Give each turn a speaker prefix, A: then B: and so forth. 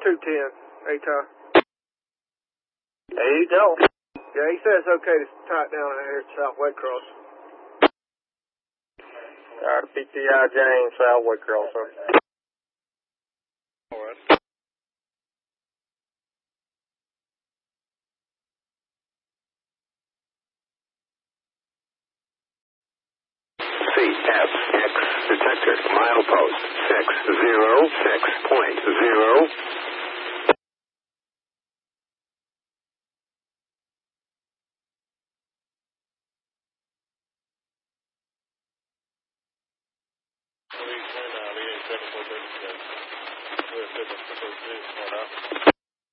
A: 210, ATI.
B: There you go.
A: Yeah, he said it's okay to tie it down here at South Waycross.
B: Alright, PTI James, South Waycross.
A: Alright.
C: CFX detector, milepost 606.0.
D: We ain't 7.7.